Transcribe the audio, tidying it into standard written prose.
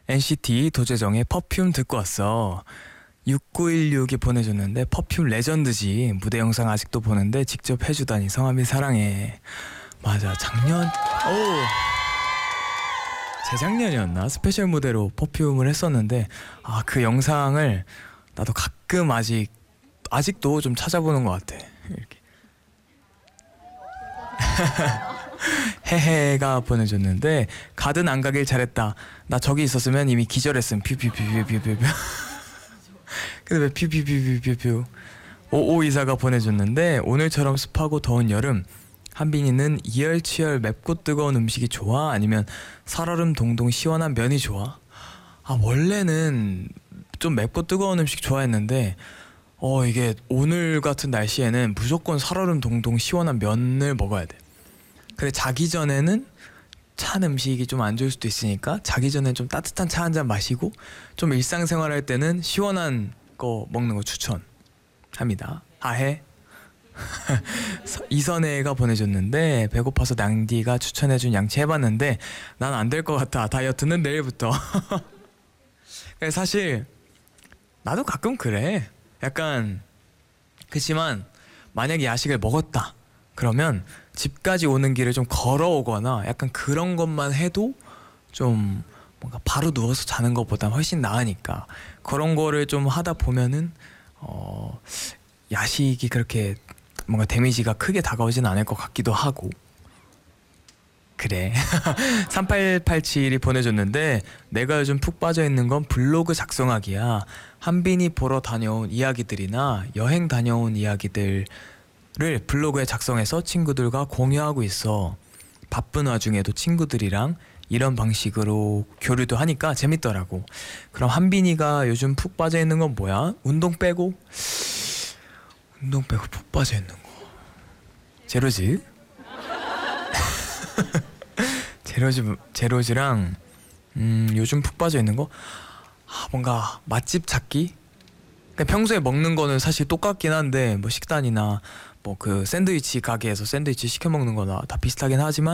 NCT 도재정의 퍼퓸 듣고 왔어. 6916이 보내줬는데 퍼퓸 레전드지. 무대 영상 아직도 보는데 직접 해주다니 성함이 사랑해. 맞아, 작년 재작년이었나 스페셜 무대로 퍼퓸을 했었는데 그 영상을 나도 가끔 아직도 좀 찾아보는 것 같아. 이렇게. 해해가 보내줬는데 가든 안 가길 잘했다. 나 저기 있었으면 이미 기절했음. 퓨퓨퓨퓨퓨퓨. 근데 왜 퓨퓨퓨퓨퓨퓨. 5524가 보내줬는데 오늘처럼 습하고 더운 여름 한빈이는 이열치열 맵고 뜨거운 음식이 좋아? 아니면 살얼음 동동 시원한 면이 좋아? 원래는 좀 맵고 뜨거운 음식 좋아했는데 이게 오늘 같은 날씨에는 무조건 살얼음 동동 시원한 면을 먹어야 돼. 그래, 자기 전에는 찬 음식이 좀 안 좋을 수도 있으니까 자기 전에 좀 따뜻한 차 한 잔 마시고 좀 일상생활 할 때는 시원한 거 먹는 거 추천합니다. 아해. 이선혜가 보내줬는데 배고파서 낭디가 추천해준 양치 해봤는데 난 안 될 것 같아. 다이어트는 내일부터. 사실 나도 가끔 그래. 약간 그치만 만약에 야식을 먹었다 그러면 집까지 오는 길을 좀 걸어오거나 약간 그런 것만 해도 좀 뭔가 바로 누워서 자는 것보다 훨씬 나으니까 그런 거를 좀 하다 보면은 야식이 그렇게 뭔가 데미지가 크게 다가오진 않을 것 같기도 하고. 그래. 3887이 보내줬는데 내가 요즘 푹 빠져있는 건 블로그 작성하기야. 한빈이 보러 다녀온 이야기들이나 여행 다녀온 이야기들을 블로그에 작성해서 친구들과 공유하고 있어. 바쁜 와중에도 친구들이랑 이런 방식으로 교류도 하니까 재밌더라고. 그럼 한빈이가 요즘 푹 빠져있는 건 뭐야? 운동 빼고 푹 빠져있는 거 제로즈? 제로즈랑 요즘 푹 빠져있는 거 뭔가 맛집 찾기? 그러니까 평소에 먹는 거는 사실 똑같긴 한데 뭐 식단이나 뭐 그 샌드위치 가게에서 샌드위치 시켜 먹는 거나 다 비슷하긴 하지만